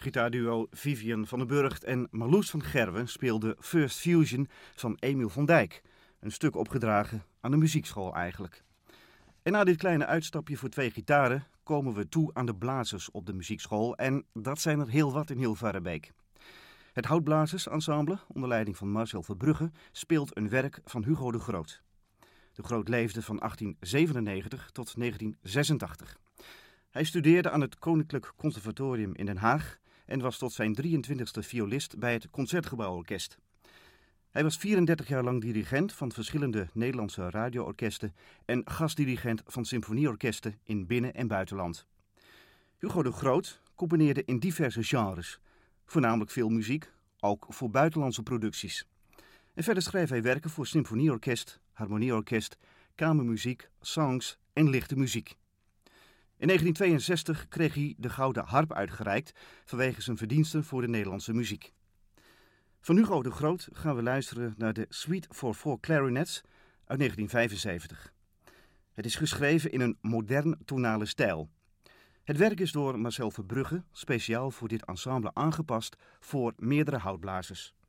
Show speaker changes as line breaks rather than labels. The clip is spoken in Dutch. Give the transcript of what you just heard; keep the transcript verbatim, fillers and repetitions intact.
Gitaarduo Vivian van den Burgt en Marloes van Gerwen speelden First Fusion van Emiel van Dijk. Een stuk opgedragen aan de muziekschool eigenlijk. En na dit kleine uitstapje voor twee gitaren komen we toe aan de blazers op de muziekschool. En dat zijn er heel wat in Hilvarenbeek. Het Houtblazersensemble, onder leiding van Marcel Verbrugge, speelt een werk van Hugo de Groot. De Groot leefde van achttien zevenennegentig tot negentien zesentachtig. Hij studeerde aan het Koninklijk Conservatorium in Den Haag en was tot zijn drieëntwintigste violist bij het Concertgebouworkest. Hij was vierendertig jaar lang dirigent van verschillende Nederlandse radioorkesten en gastdirigent van symfonieorkesten in binnen- en buitenland. Hugo de Groot componeerde in diverse genres, voornamelijk filmmuziek, ook voor buitenlandse producties. En verder schreef hij werken voor symfonieorkest, harmonieorkest, kamermuziek, songs en lichte muziek. In negentien tweeënzestig kreeg hij de Gouden Harp uitgereikt vanwege zijn verdiensten voor de Nederlandse muziek. Van Hugo de Groot gaan we luisteren naar de Suite for Four Clarinets uit negentien vijfenzeventig. Het is geschreven in een modern tonale stijl. Het werk is door Marcel Verbrugge speciaal voor dit ensemble aangepast voor meerdere houtblazers.